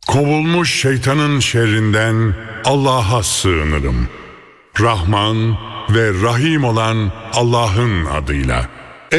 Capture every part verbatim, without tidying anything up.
Kovulmuş şeytanın şerrinden Allah'a sığınırım. Rahman ve Rahim olan Allah'ın adıyla.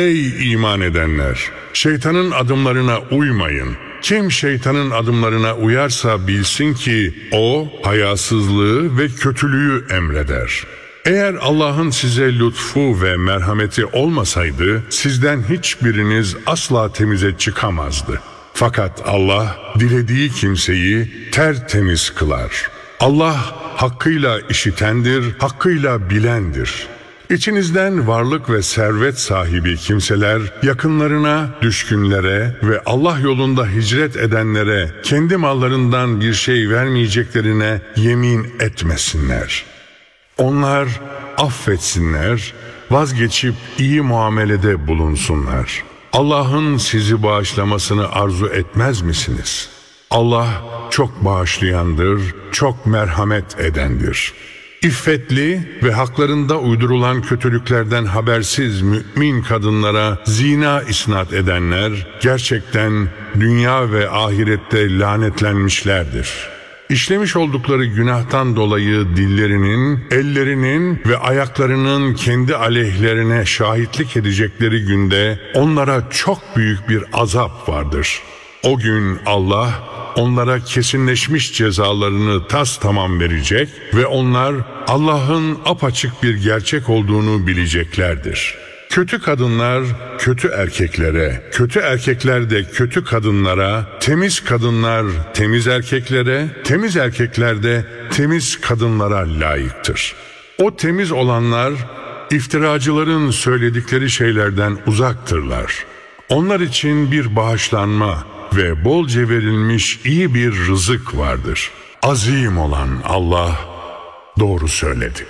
Ey iman edenler! Şeytanın adımlarına uymayın. Kim şeytanın adımlarına uyarsa bilsin ki o hayasızlığı ve kötülüğü emreder. Eğer Allah'ın size lütfu ve merhameti olmasaydı sizden hiçbiriniz asla temize çıkamazdı. Fakat Allah dilediği kimseyi tertemiz kılar. Allah hakkıyla işitendir, hakkıyla bilendir. İçinizden varlık ve servet sahibi kimseler yakınlarına, düşkünlere ve Allah yolunda hicret edenlere kendi mallarından bir şey vermeyeceklerine yemin etmesinler. Onlar affetsinler, vazgeçip iyi muamelede bulunsunlar. Allah'ın sizi bağışlamasını arzu etmez misiniz? Allah çok bağışlayandır, çok merhamet edendir. İffetli ve haklarında uydurulan kötülüklerden habersiz mümin kadınlara zina isnat edenler gerçekten dünya ve ahirette lanetlenmişlerdir. İşlemiş oldukları günahtan dolayı dillerinin, ellerinin ve ayaklarının kendi aleyhlerine şahitlik edecekleri günde onlara çok büyük bir azap vardır. O gün Allah onlara kesinleşmiş cezalarını tas tamam verecek ve onlar Allah'ın apaçık bir gerçek olduğunu bileceklerdir. Kötü kadınlar kötü erkeklere, kötü erkekler de kötü kadınlara, temiz kadınlar temiz erkeklere, temiz erkekler de temiz kadınlara layıktır. O temiz olanlar iftiracıların söyledikleri şeylerden uzaktırlar. Onlar için bir bağışlanma ve bolca verilmiş iyi bir rızık vardır. Azim olan Allah doğru söyledi.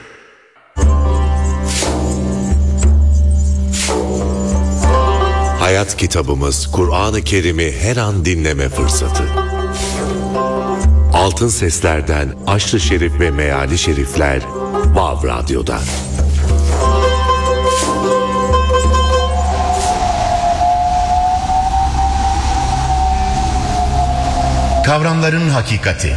Hayat kitabımız Kur'an-ı Kerim'i her an dinleme fırsatı. Altın Sesler'den Aşr-ı Şerif ve Meali Şerifler Vav Radyo'da. Kavramların hakikati.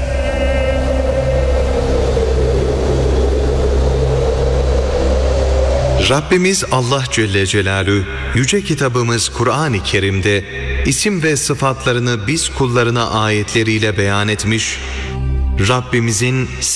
Rabbimiz Allah Celle Celaluhu yüce kitabımız Kur'an-ı Kerim'de isim ve sıfatlarını biz kullarına ayetleriyle beyan etmiş, Rabbimizin